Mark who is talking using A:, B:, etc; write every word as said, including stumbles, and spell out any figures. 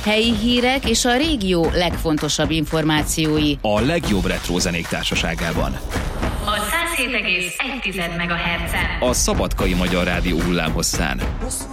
A: helyi hírek és a régió legfontosabb információi.
B: A legjobb retro zenék társaságában.
C: A száz hét egész egy MHz-en.
B: A Szabadkai Magyar Rádió hullámhosszán.